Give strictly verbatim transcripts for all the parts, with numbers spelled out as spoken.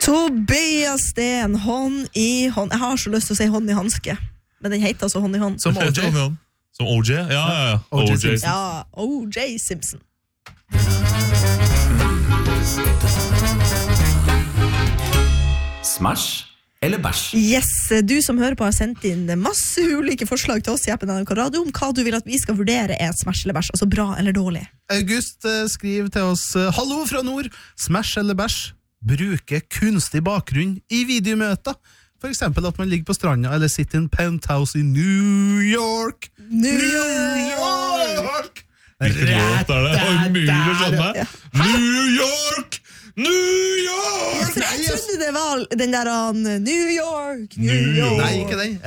Tobias Sten, hånd i hånd. Jeg har så lyst til å si hånd i handske, men den heter altså hånd i hånd. Som O J? Som O J? Ja, ja, ja. O J Simpson. Ja, O J Simpson. Smash eller bæsj? Yes, du som hører på har sendt inn masse ulike forslag til oss i appen N R K Radio om hva du vil at vi skal vurdere er et smash eller bæsj, altså bra eller dårlig. August eh, skriver til oss, hallo fra nord, smash eller bæsj, bruke kunstig bakgrunn i videomøter. For eksempel at man ligger på stranda eller sitter i en penthouse i New York. New York! Hvilken låt er det? Det er umulig å skjønne. New York! New York! Ja, for jeg trodde det var den der an, New York, New York. Nei, ikke den.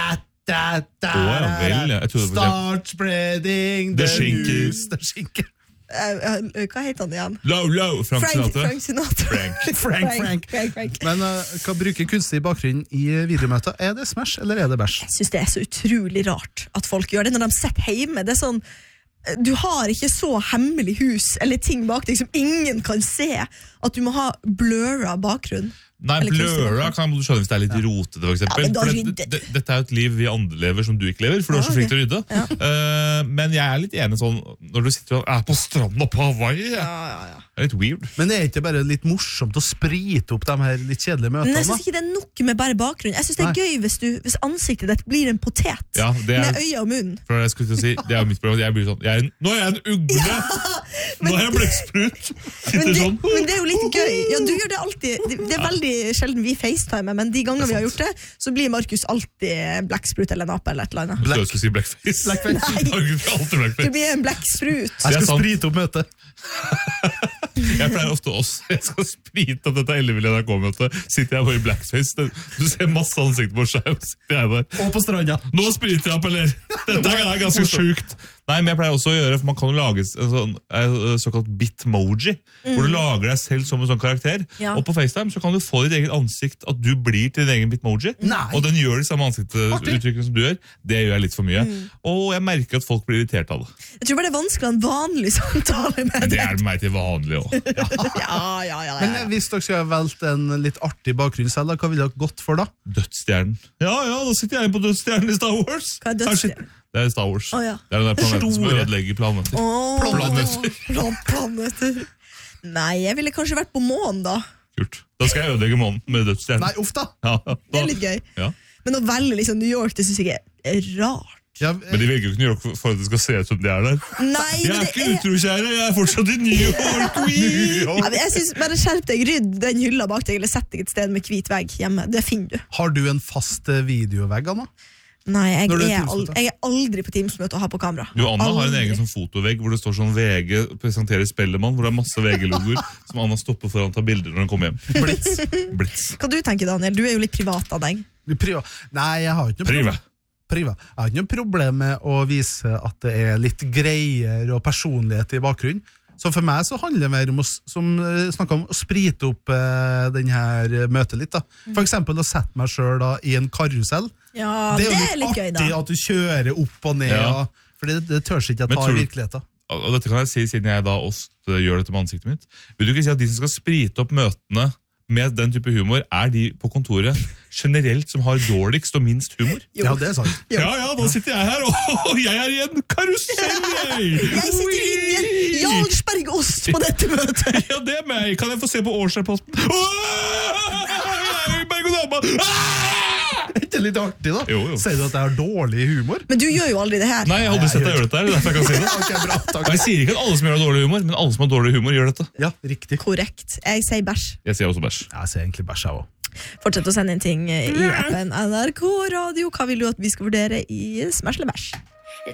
Start spreading The the Shinky. news. The Shinky. Uh, uh, hva heter han igjen? Low, low, Frank Frank, Sinatra. Frank Sinatra. Frank. Frank, Frank. Frank, Frank. Men uh, hva bruker kunstig bakgrunn i videomøter? Er det smash eller er det bæsj? Jeg synes det er så utrolig rart at folk gjør det når de sitter hjemme. Det er sånn, du har ikke så hemmelig hus eller ting bak deg som ingen kan se, at du må ha blurra bakgrunn. Nei, bløra kan du skjønne hvis det er litt rotete, for eksempel. Ja, men da for rydder det, det, dette er jo et liv vi andre lever som du ikke lever, for du er så Ja, flink til å ok. rydde. Ja. Uh, men jeg er litt enig sånn, når du sitter og er på stranda på Hawaii, Ja, ja, ja. det er litt weird. Men det er ikke bare litt morsomt å sprite opp de her litt kjedelige Men møtene? jeg synes ikke det er nok med bare bakgrunn. Jeg synes det er Nei. gøy hvis, du, hvis ansiktet ditt blir en potet Ja, det er, med øya og munnen. for jeg skulle til å si, det er jo mitt problem, jeg blir sånn, jeg er en, nå er jeg en ugle, nå er jeg en blekksprut, Men sitter det, sånn. men det er jo litt gøy. Ja, du gjør det alltid. Det, det er veldig sjelden vi facetimer, men de ganger vi har gjort det, så blir Markus alltid blekksprut eller en ape eller et eller annet. Så jeg skulle si blackface. Blackface. Nei. Markus blir alltid Du blackface. blir en blekksprut. Jeg Det er skal sant. sprite opp møtet. Jeg pleier ofte også, jeg skal sprite opp dette elleville N R K-møtet, sitter jeg bare i blackface, Det- du ser masse ansikt på skjerm, sitter jeg der. Og på stranda. Nå spriter jeg opp, eller? Dette er ganske sjukt. Nei, men jeg pleier også å gjøre, for man kan jo lage en sånn, eh, såkalt bitmoji, hvor du lager deg selv som en sånn karakter, Ja. og på FaceTime så kan du få ditt eget ansikt, at du blir til din egen bitmoji, Nei. og den gjør de samme ansiktsuttrykkene som du gjør. Det gjør jeg litt for mye, og jeg merker at folk blir irritert av det. Jeg tror bare det er vanskelig å ha en vanlig samtale med Men det deg. er meg til vanlig også. Ja, ja, ja, Men ja. eh, hvis dere skulle ha valgt en litt artig bakgrunn selv, da, hva ville dere gått for da? Dødsstjernen. Ja, ja, da sitter jeg på dødsstjernen i Star Wars. Hva er Her sitter- dødsstjernen? Det er Star Wars. Å, ja. Det er den der planeten som Store. ødelegger planeter. Åh, Planeter. plan- planeter. Nei, jeg ville kanskje vært på månen da. Kult. Da skal jeg ødelegge månen med dødsstjernen. Nei, uff da. Ja, da. Det er litt gøy. Ja. Men å velge liksom New York, det synes jeg er rart. Ja, Men de velger jo ikke New York for- for at det skal se ut som de er der. Nei, Jeg men er det ikke er... utrokjære, jeg er fortsatt i New York. New Ja, York. men jeg synes bare skjerp deg, rydd den hylla bak deg, eller sett deg et sted med hvit vegg hjemme. Det finner du. har du en fast eh, videovegg, Anna? Nei, jeg, Når du er er, Teams-møte? al jeg er aldri på Teams-møte og har på kamera. Jo, Anna har en Aldri. egen sånn fotovegg hvor det står sånn V G presenterer Spellemann, hvor det er masse V G-logoer som Anna stopper for å ta bilder når hun kommer hjem. Blitz. Blitz. Hva du tenker, Daniel? Du er jo litt privat av deg. Du priva. Nei, jeg har ikke noe Priva. problem. Priva. Jeg har ikke noe problem med å vise at det er litt greier og personlighet i bakgrunnen. Så for meg så handler det mer om å, s- som eh, snakket om, å sprite opp eh, den her eh, møtet litt da. For eksempel å sette meg selv da i en karusell. Ja, det er jo litt litt gøy, artig da. at du kjører opp og ned, Ja. og, for det, det tør ikke jeg Men ta tror i du- virkeligheten. Og dette kan jeg si siden jeg da også gjør dette med ansiktet mitt. Vil du ikke si at de som skal sprite opp møtene med den type humor, er de på kontoret generelt som har dårligst og minst humor? Ja, det er sant. Jo. Ja, ja, nå sitter jeg her, og jeg er i en karusell! Jeg sitter inni en Jarlsbergost på dette møtet. Ja, det er meg. Kan jeg få se på årsrapporten? Berg-og-dal-bane! Er ikke det litt artig da? Jo, jo. Sier du at jeg har dårlig humor? Men du gjør jo aldri det her. Nei, jeg har aldri Nei, sett jeg deg gjøre dette her, det er derfor jeg kan si det. Ok, bra, Og takk. jeg sier ikke at alle som gjør dårlig humor, men alle som har dårlig humor gjør dette. Ja, riktig. Korrekt. Jeg sier bæsj. Jeg sier også bæsj. Jeg ser egentlig bæsj jeg også. Fortsett å sende inn ting i appen N R K Radio. Hva vil du at vi skal vurdere i Smash eller bæsj?